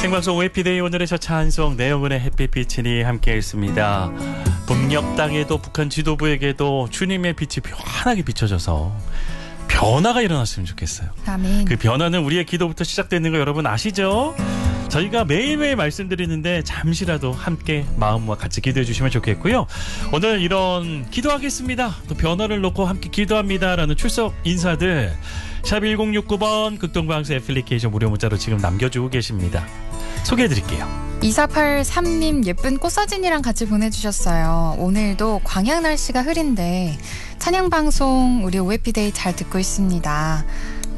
생방송 OFD데이 오늘의 첫 찬송 내영은의 햇빛빛이니 함께했습니다. 북녘 땅에도 북한 지도부에게도 주님의 빛이 환하게 비춰져서 변화가 일어났으면 좋겠어요. 아멘. 그 변화는 우리의 기도부터 시작되는 거 여러분 아시죠? 저희가 매일매일 말씀드리는데 잠시라도 함께 마음과 같이 기도해 주시면 좋겠고요. 오늘 이런 기도하겠습니다, 또 변화를 놓고 함께 기도합니다 라는 출석 인사들 샵 1069번 극동방송 애플리케이션 무료 문자로 지금 남겨주고 계십니다. 소개해드릴게요. 2483님 예쁜 꽃사진이랑 같이 보내주셨어요. 오늘도 광양 날씨가 흐린데 찬양방송 우리 OFD데이 잘 듣고 있습니다.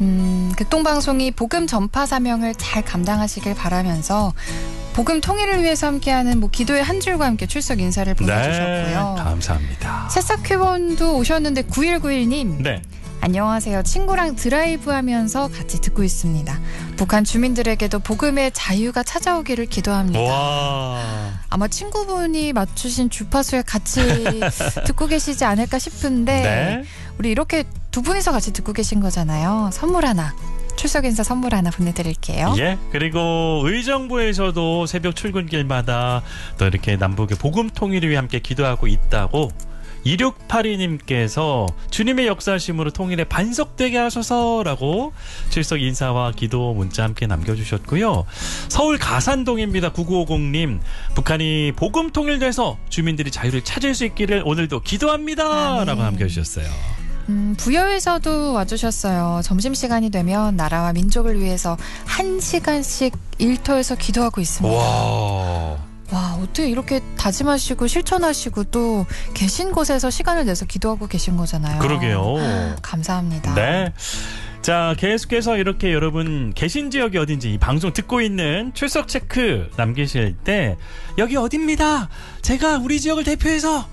극동방송이 복음 전파 사명을 잘 감당하시길 바라면서 복음 통일을 위해서 함께하는 기도의 한 줄과 함께 출석 인사를 보내주셨고요. 네, 감사합니다. 새싹 큐번도 오셨는데 9191님. 네. 안녕하세요. 친구랑 드라이브 하면서 같이 듣고 있습니다. 북한 주민들에게도 복음의 자유가 찾아오기를 기도합니다. 와. 아마 친구분이 맞추신 주파수에 같이 듣고 계시지 않을까 싶은데 네. 우리 이렇게 두 분이서 같이 듣고 계신 거잖아요. 선물 하나, 출석 인사 선물 하나 보내드릴게요. 예. 그리고 의정부에서도 새벽 출근길마다 또 이렇게 남북의 복음 통일을 위해 함께 기도하고 있다고 2682님께서 주님의 역사심으로 통일에 반석되게 하소서라고 출석 인사와 기도 문자 함께 남겨주셨고요. 서울 가산동입니다. 9950님 북한이 복음 통일돼서 주민들이 자유를 찾을 수 있기를 오늘도 기도합니다 라고 남겨주셨어요. 부여에서도 와주셨어요. 점심시간이 되면 나라와 민족을 위해서 1시간씩 일터에서 기도하고 있습니다. 와, 어떻게 이렇게 다짐하시고 실천하시고 또 계신 곳에서 시간을 내서 기도하고 계신 거잖아요. 그러게요. 감사합니다. 네. 자, 계속해서 이렇게 여러분 계신 지역이 어딘지 이 방송 듣고 있는 출석 체크 남기실 때 여기 어딥니다, 제가 우리 지역을 대표해서